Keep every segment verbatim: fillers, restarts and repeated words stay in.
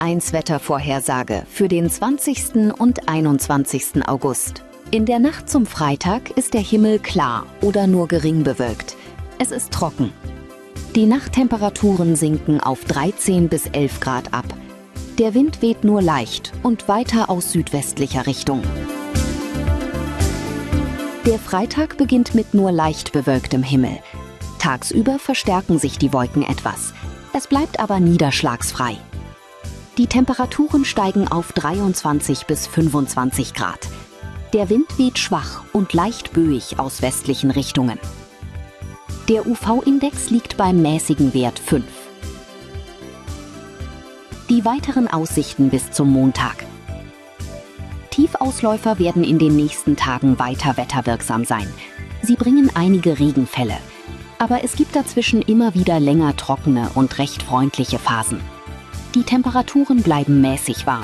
eins Wettervorhersage für den zwanzigsten und einundzwanzigsten August. In der Nacht zum Freitag ist der Himmel klar oder nur gering bewölkt. Es ist trocken. Die Nachttemperaturen sinken auf dreizehn bis elf Grad ab. Der Wind weht nur leicht und weiter aus südwestlicher Richtung. Der Freitag beginnt mit nur leicht bewölktem Himmel. Tagsüber verstärken sich die Wolken etwas. Es bleibt aber niederschlagsfrei. Die Temperaturen steigen auf dreiundzwanzig bis fünfundzwanzig Grad. Der Wind weht schwach und leicht böig aus westlichen Richtungen. Der U V-Index liegt beim mäßigen Wert fünf. Die weiteren Aussichten bis zum Montag. Tiefausläufer werden in den nächsten Tagen weiter wetterwirksam sein. Sie bringen einige Regenfälle. Aber es gibt dazwischen immer wieder länger trockene und recht freundliche Phasen. Die Temperaturen bleiben mäßig warm.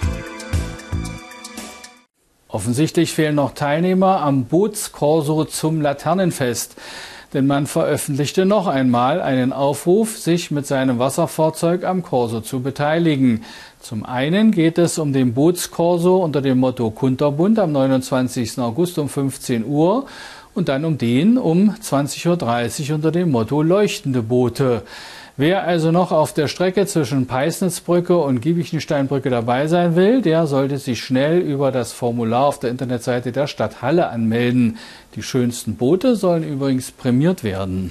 Offensichtlich fehlen noch Teilnehmer am Bootskorso zum Laternenfest. Denn man veröffentlichte noch einmal einen Aufruf, sich mit seinem Wasserfahrzeug am Korso zu beteiligen. Zum einen geht es um den Bootskorso unter dem Motto Kunterbund am neunundzwanzigsten August um fünfzehn Uhr und dann um den um zwanzig Uhr dreißig unter dem Motto Leuchtende Boote. Wer also noch auf der Strecke zwischen Peisnitzbrücke und Giebichensteinbrücke dabei sein will, der sollte sich schnell über das Formular auf der Internetseite der Stadt Halle anmelden. Die schönsten Boote sollen übrigens prämiert werden.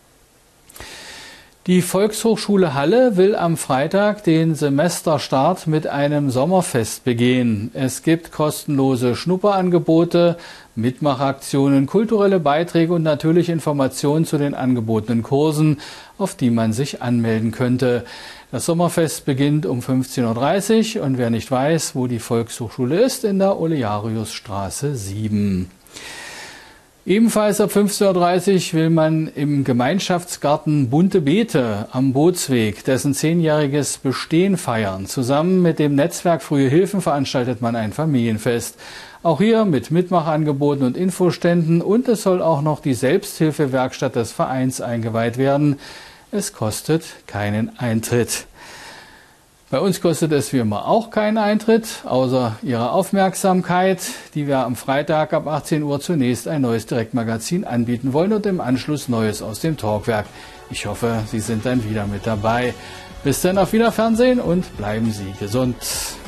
Die Volkshochschule Halle will am Freitag den Semesterstart mit einem Sommerfest begehen. Es gibt kostenlose Schnupperangebote, Mitmachaktionen, kulturelle Beiträge und natürlich Informationen zu den angebotenen Kursen, auf die man sich anmelden könnte. Das Sommerfest beginnt um fünfzehn Uhr dreißig und wer nicht weiß, wo die Volkshochschule ist, in der Oleariusstraße sieben. Ebenfalls ab fünfzehn Uhr dreißig will man im Gemeinschaftsgarten Bunte Beete am Bootsweg dessen zehnjähriges Bestehen feiern. Zusammen mit dem Netzwerk Frühe Hilfen veranstaltet man ein Familienfest. Auch hier mit Mitmachangeboten und Infoständen und es soll auch noch die Selbsthilfewerkstatt des Vereins eingeweiht werden. Es kostet keinen Eintritt. Bei uns kostet es wie immer auch keinen Eintritt, außer Ihrer Aufmerksamkeit, die wir am Freitag ab achtzehn Uhr zunächst ein neues Direktmagazin anbieten wollen und im Anschluss Neues aus dem Talkwerk. Ich hoffe, Sie sind dann wieder mit dabei. Bis dann, auf Wiederfernsehen und bleiben Sie gesund.